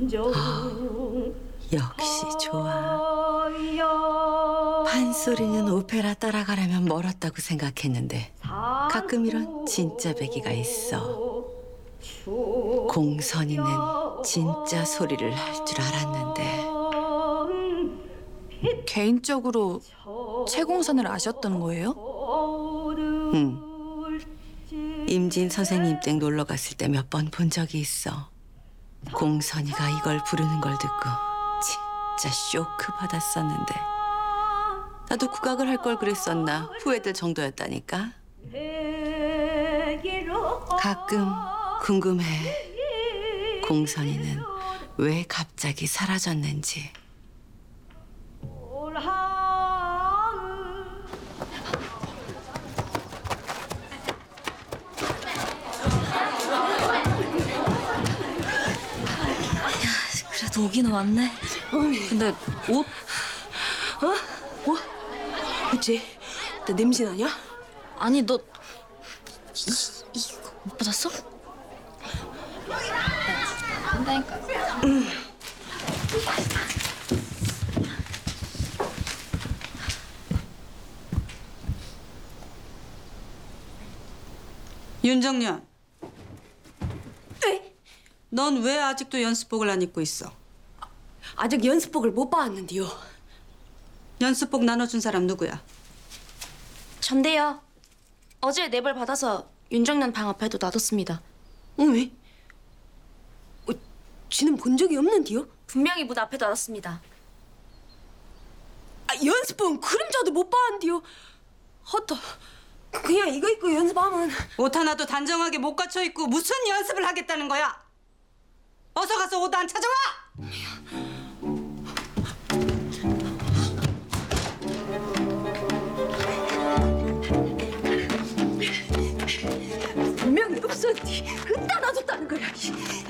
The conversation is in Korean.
역시 좋아. 판소리는 오페라 따라가려면 멀었다고 생각했는데 가끔 이런 진짜 배기가 있어. 공선이는 진짜 소리를 할 줄 알았는데. 개인적으로 채공선을 아셨던 거예요? 응. 임진 선생님 댁 놀러 갔을 때 몇 번 본 적이 있어. 공선이가 이걸 부르는 걸 듣고 진짜 쇼크 받았었는데. 나도 국악을 할 걸 그랬었나 후회될 정도였다니까. 가끔 궁금해. 공선이는 왜 갑자기 사라졌는지. 그래도 오긴 왔네. 근데 옷? 어째? 나 냄새 나냐? 아니 너 이거 못 받았어? 한다니까. 윤정년, 에? 넌 왜 아직도 연습복을 안 입고 있어? 아직 연습복을 못 봐왔는데요. 연습복 나눠준 사람 누구야? 전데요. 어제 랩을 받아서 윤정년 방 앞에도 놔뒀습니다. 왜? 쥐는 본 적이 없는데요? 분명히 문 앞에 놔뒀습니다. 연습복은 그림자도 못 봐왔는데요. 헛다. 그냥 이거 입고 연습하면. 옷 하나도 단정하게 못 갖춰 입고 무슨 연습을 하겠다는 거야? 어서 가서 옷 안 찾아와! 분명히 없었지. 그따 놔뒀다는 거야.